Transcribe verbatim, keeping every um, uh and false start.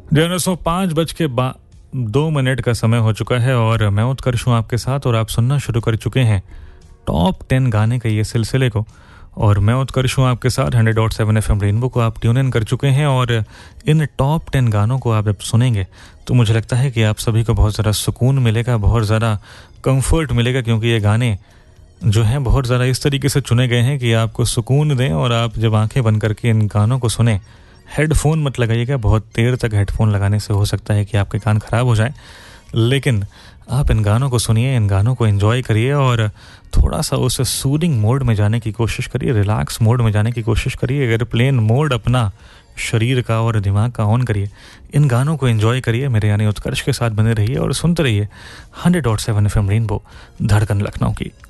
दोस्तों पाँच बज के बा दो मिनट का समय हो चुका है और मैं उत्कर्ष हूँ आपके साथ और आप सुनना शुरू कर चुके हैं टॉप टेन गाने का ये सिलसिले को। और मैं उत्कर्ष हूँ आपके साथ hundred dot seven F M rainbow को आप ट्यून इन कर चुके हैं। और इन टॉप टेन गानों को आप जब सुनेंगे तो मुझे लगता है कि आप सभी को बहुत ज़्यादा सुकून मिलेगा, बहुत ज़्यादा कंफर्ट मिलेगा, क्योंकि ये गाने जो हैं बहुत ज़्यादा इस तरीके से चुने गए हैं कि आपको सुकून दें। और आप जब आंखें बंद करके इन गानों को सुने, हेडफोन मत लगाइएगा, बहुत देर तक हेडफोन लगाने से हो सकता है कि आपके कान ख़राब हो जाएं, लेकिन आप इन गानों को सुनिए, इन गानों को एंजॉय करिए और थोड़ा सा उस सूदिंग मोड में जाने की कोशिश करिए, रिलैक्स मोड में जाने की कोशिश करिए, एयरप्लेन मोड अपना शरीर का और दिमाग का ऑन करिए, इन गानों को एंजॉय करिए। मेरे यानी उत्कर्ष के साथ बने रहिए और सुनते रहिए hundred dot seven F M rainbow, धड़कन लखनऊ की।